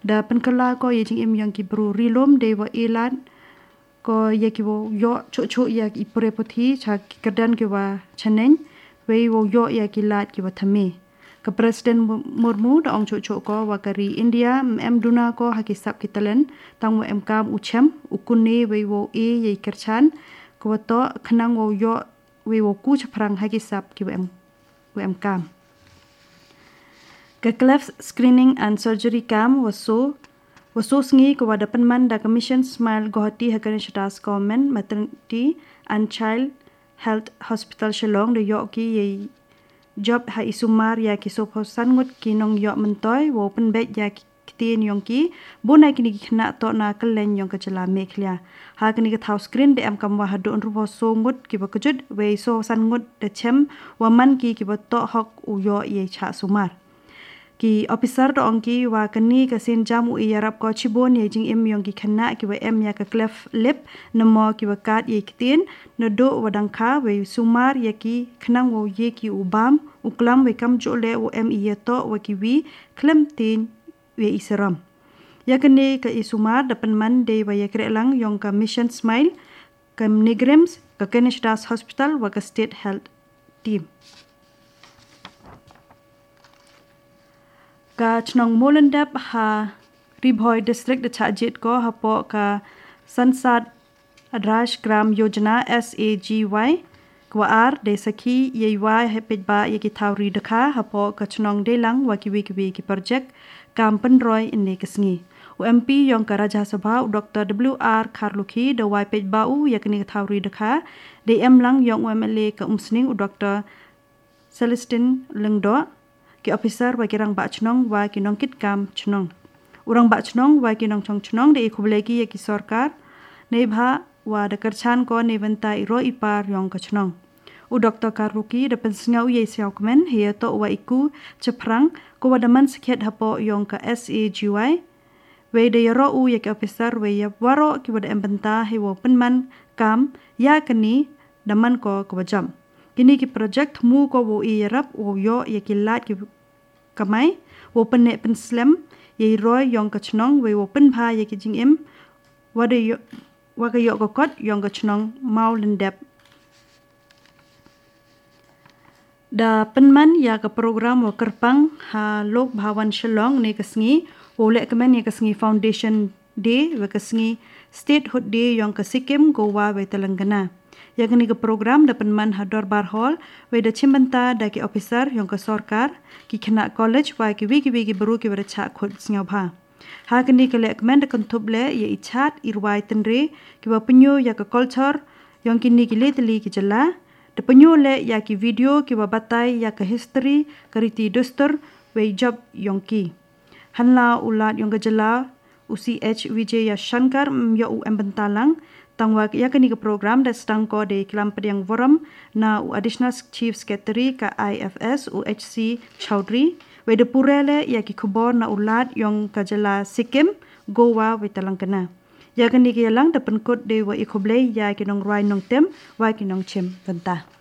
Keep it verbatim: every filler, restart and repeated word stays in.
da penkala ko ye jing im yang ki bru rilom de wa ilan ko ye ki wo yo chu chu ya ki pure pothi cha ki kerdan ki wa chaneng we wo yo ya ki lat ki wa thame ka Presiden Murmu da ong chu chu ko wa kari India em duna ko hakisap ki talen tang wa em kam uchem ukuni we wo e ye kerchan ko to khnang wo yo we wo ku chprang hakisap ki wa em wa em kam ka cleft screening and surgery kam waso waso sngi ko wada penman da commission smile Guwahati Hakan Shatas Government Maternity and Child Health Hospital Shillong de yo ki ye job ha isumar ya ki sop hosan ngut ki nong yo mentoy wo pen bet ya tin yong ki bunai kini ki khna to na kalen yong ka chala mekhlia ha kini ka thau screen de am kam wa hadu on ru so ngut ki ba kujut we so san ngut de chem wa man ki ki ba to hok u yo ye cha sumar ki officer do ongki wa kani ka sin jamu i yarap ko chibon ye jing em yong ki khna ki wa em ya ka clef lip namo ki wa kat ye kitin no do wadang kha we sumar ye ki khnang wo ye ki ubam uklam we kam jo le o em ye to wa ki wi klem tin we isram ya kani ka isumar dapan man de wa ye krelang yong ka mission smile ka negrims ka Kanish Das Hospital wa ka state health team ka chnong molendap ha Ribhoi district de chajit ko hapo ka sansad adrash gram yojana S A G Y kwa ar de sakhi ye wa hepet ba ye ki thawri dakha hapo ka chnong de lang wa ki wi ki wi ki project kam penroy ine kesngi u M P yong ka Rajya Sabha Doctor W R Kharlukhi de wa pet ba u ye kini thawri dakha de em lang yong U M L A ka umsning u Doctor Celestine Lengdo ki officer wa kirang ba chnong wa ki nong kit kam chnong urang ba chnong wa ki nong chong chnong de ikhubleki ye ki sarkar ne bha wa da karchan ko ne vanta iro ipar yong ka chnong u Doctor Karuki de pensngau ye siaukmen he to wa iku cheprang ko wa daman sikhet hapo yong ka S A G Y we de ro u ye ki officer we ya waro ki wa da embenta he wo penman kam ya kani daman ko ko jam kini ki project mu ko wo i rap wo yo ye ki lat ki kamai wo pen ne pen slam ye roy yong ka chnong we wo pen pha ye ki jing em wa de yo wa ka yo ko kot yong ka chnong mau lendap da penman ya ka program wo kerpang ha lok bhawan Shillong ne kasngi wo le kemen ye kasngi foundation day we kasngi statehood day yong ka Sikkim Goa we Telangana yakni ke program da penman hador bar hall we da chimbanta da ki officer yong ka sarkar ki khna college wa ki wi ki wi ki bru ki bercha khod sngau bha ha kini ke lek men da kontuble ye ichat irwai tenre ki wa penyo ya ka culture yong kini ki letli ki jala da penyo le ya ki video ki wa batai ya ka history kariti dostur we job yong ki hanla ulat yong ka jala U C H Vijay Shankar yo u embentalang tangwa ya kini ke program da stang ko de klam pediang voram na u additional chief secretary ka I F S U H C Chaudhry we de purele ya ki khobor na ulat yong kajala Sikkim Goa we Telangana ya kini ke lang da penkot de wa ikhoble ya ki nong rai nong tem wa ki nong chem vanta